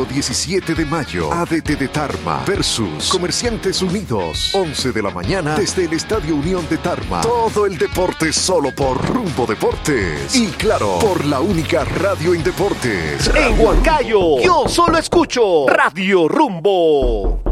17 de mayo, ADT de Tarma versus Comerciantes Unidos, 11 de la mañana desde el Estadio Unión de Tarma. Todo el deporte solo por Rumbo Deportes. Y claro, por la única radio en deportes. En Huancayo, yo solo escucho Radio Rumbo.